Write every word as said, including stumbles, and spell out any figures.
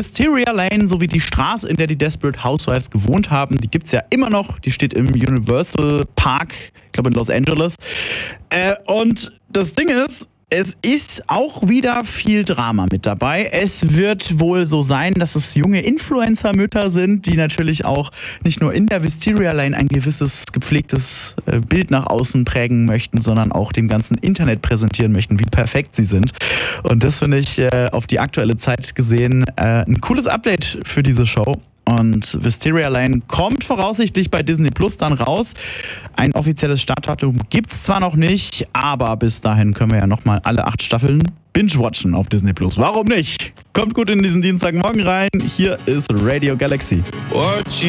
Wisteria Lane sowie die Straße, in der die Desperate Housewives gewohnt haben, die gibt's ja immer noch. Die steht im Universal Park, ich glaube in Los Angeles. Äh, und das Ding ist, es ist auch wieder viel Drama mit dabei. Es wird wohl so sein, dass es junge Influencer-Mütter sind, die natürlich auch nicht nur in der Wisteria Lane ein gewisses gepflegtes Bild nach außen prägen möchten, sondern auch dem ganzen Internet präsentieren möchten, wie perfekt sie sind. Und das finde ich äh, auf die aktuelle Zeit gesehen äh, ein cooles Update für diese Show. Und Wisteria Lane kommt voraussichtlich bei Disney Plus dann raus. Ein offizielles Startdatum gibt's zwar noch nicht, aber bis dahin können wir ja nochmal alle acht Staffeln binge-watchen auf Disney Plus. Warum nicht? Kommt gut in diesen Dienstagmorgen rein. Hier ist Radio Galaxy. Watching